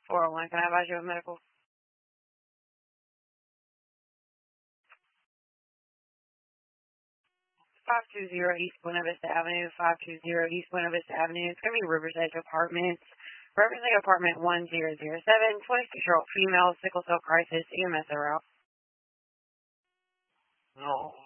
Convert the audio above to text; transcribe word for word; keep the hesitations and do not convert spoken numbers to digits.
four oh one, can I advise you of medical? five two zero East Buena Vista Avenue, five two zero East Buena Vista Avenue. It's going to be Riverside Apartments. Riverside Apartment one zero zero seven, twenty-six-year-old female, sickle cell crisis, E M S are out. No.